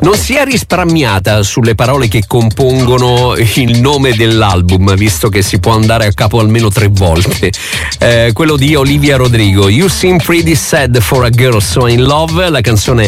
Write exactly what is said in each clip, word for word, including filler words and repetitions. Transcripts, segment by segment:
non si è risparmiata sulle parole che compongono il nome dell'album, visto che si può andare a capo almeno tre volte. Eh, quello di Olivia Rodrigo, You Seem Pretty Sad for a Girl So in Love, la canzone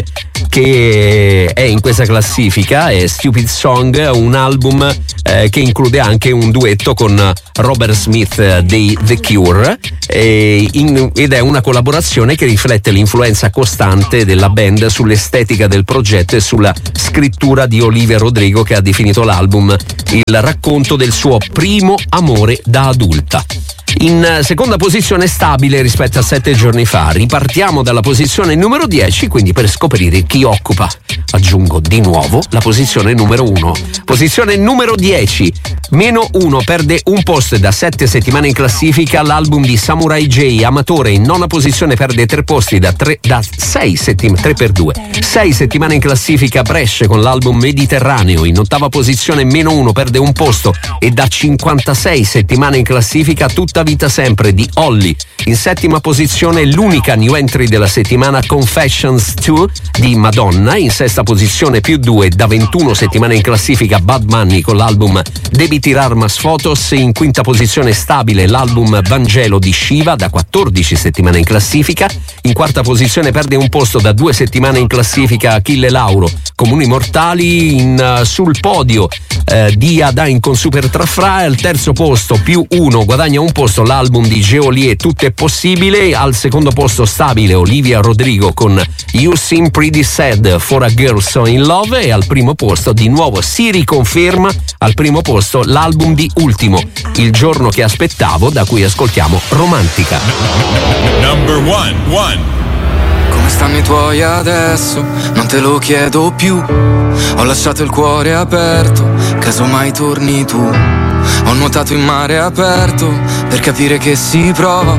che è in questa classifica è Stupid Song, un album eh, che include anche un duetto con Robert Smith dei The Cure, e in, ed è una collaborazione che riflette l'influenza costante della band sull'estetica del progetto e sulla scrittura di Olivia Rodrigo, che ha definito l'album il racconto del suo primo amore da adulta. In seconda posizione stabile rispetto a sette giorni fa, ripartiamo dalla posizione numero dieci, quindi per scoprire chi occupa, aggiungo di nuovo, la posizione numero uno. Posizione numero dieci, meno uno, perde un posto da sette settimane in classifica l'album di Samurai J, Amatore. In nona posizione perde tre posti da, tre, da sei settimane, tre per due, sei settimane in classifica Brescia con l'album Mediterraneo. In ottava posizione meno uno, perde un posto e da cinquantasei settimane in classifica Tutta Vita Sempre di Olly. In settima posizione l'unica new entry della settimana, Confessions due di Madonna. In sesta posizione più due, da ventuno settimane in classifica Bad Bunny con l'album Devi tirar mas fotos. In quinta posizione stabile l'album Vangelo di Shiva, da quattordici settimane in classifica. In quarta posizione perde un posto da due settimane in classifica Achille Lauro, Comuni Mortali. In, uh, sul podio uh, Dia Dain con Super Trafra. Al terzo posto più uno, guadagna un posto l'album di Geolier Tutto è possibile. Al secondo posto stabile Olivia Rodrigo con You Seem Pretty Sad for a Girl So in Love, e al primo posto di nuovo si riconferma al primo posto l'album di Ultimo, Il giorno che aspettavo, da cui ascoltiamo Romantica. Number one, one. Come stanno i tuoi adesso? Non te lo chiedo più. Ho lasciato il cuore aperto, casomai torni tu. Ho nuotato in mare aperto per capire che si prova